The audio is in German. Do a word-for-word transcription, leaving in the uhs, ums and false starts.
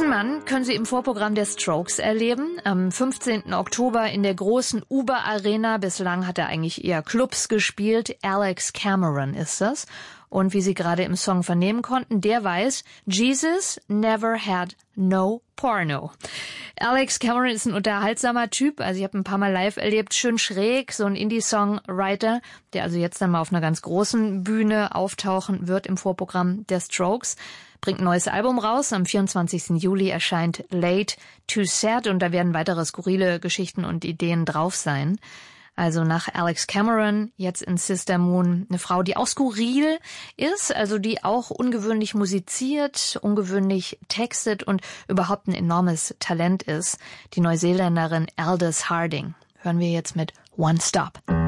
Diesen Mann können Sie im Vorprogramm der Strokes erleben. Am fünfzehnten Oktober in der großen Uber Arena. Bislang hat er eigentlich eher Clubs gespielt. Alex Cameron ist das. Und wie Sie gerade im Song vernehmen konnten, der weiß, Jesus never had no porno. Alex Cameron ist ein unterhaltsamer Typ, also ich habe ein paar Mal live erlebt, schön schräg, so ein Indie-Songwriter, der also jetzt dann mal auf einer ganz großen Bühne auftauchen wird im Vorprogramm der Strokes. Bringt ein neues Album raus, am vierundzwanzigsten Juli erscheint Late Too Sad und da werden weitere skurrile Geschichten und Ideen drauf sein. Also nach Alex Cameron, jetzt in Sister Moon, eine Frau, die auch skurril ist, also die auch ungewöhnlich musiziert, ungewöhnlich textet und überhaupt ein enormes Talent ist. Die Neuseeländerin Aldous Harding. Hören wir jetzt mit One Stop.